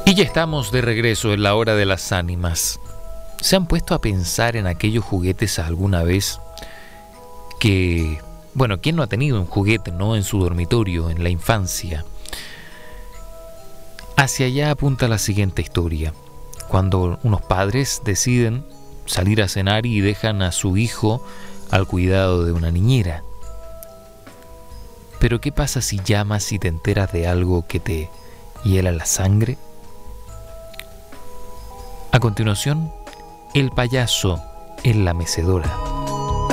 Y ya estamos de regreso en la hora de las ánimas. ¿Se han puesto a pensar en aquellos juguetes alguna vez que, bueno, ¿quién no ha tenido un juguete, no, en su dormitorio, en la infancia? Hacia allá apunta la siguiente historia. Cuando unos padres deciden salir a cenar y dejan a su hijo al cuidado de una niñera. Pero ¿qué pasa si llamas y te enteras de algo que te hiela la sangre? A continuación, el payaso en la mecedora.